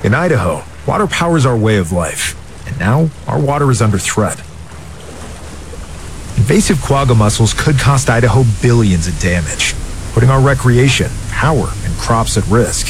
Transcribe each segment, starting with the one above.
In Idaho, water powers our way of life, and now our water is under threat. Invasive quagga mussels could cost Idaho billions in damage, putting our recreation, power, and crops at risk.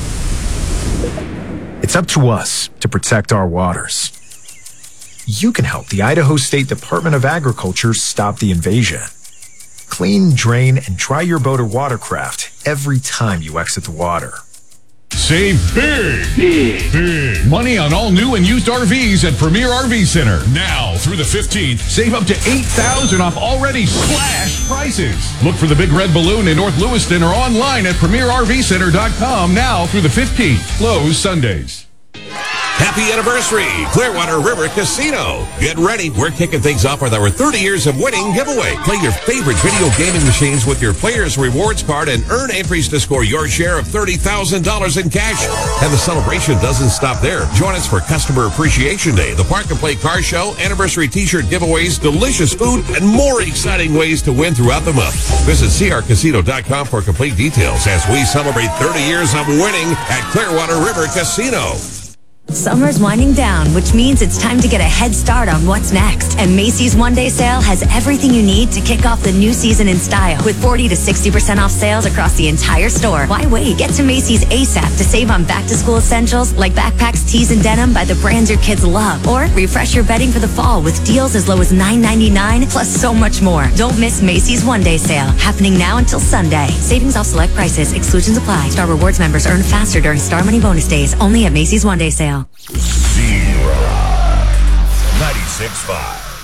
It's up to us to protect our waters. You can help the Idaho State Department of Agriculture stop the invasion. Clean, drain, and dry your boat or watercraft every time you exit the water. Save big money on all new and used RVs at Premier RV Center. Now through the 15th, save up to $8,000 off already slashed prices. Look for the big red balloon in North Lewiston or online at PremierRVCenter.com now through the 15th. Closed Sundays. Happy anniversary, Clearwater River Casino. Get ready. We're kicking things off with our 30 years of winning giveaway. Play your favorite video gaming machines with your Players Rewards card and earn entries to score your share of $30,000 in cash. And the celebration doesn't stop there. Join us for Customer Appreciation Day, the Park and Play Car Show, anniversary t-shirt giveaways, delicious food, and more exciting ways to win throughout the month. Visit crcasino.com for complete details as we celebrate 30 years of winning at Clearwater River Casino. Summer's winding down, which means it's time to get a head start on what's next. And Macy's one-day sale has everything you need to kick off the new season in style. With 40 to 60% off sales across the entire store. Why wait? Get to Macy's ASAP to save on back-to-school essentials like backpacks, tees, and denim by the brands your kids love. Or refresh your bedding for the fall with deals as low as $9.99, plus so much more. Don't miss Macy's one-day sale, happening now until Sunday. Savings off select prices. Exclusions apply. Star Rewards members earn faster during Star Money bonus days. Only at Macy's one-day sale. Z-Rock 96.5.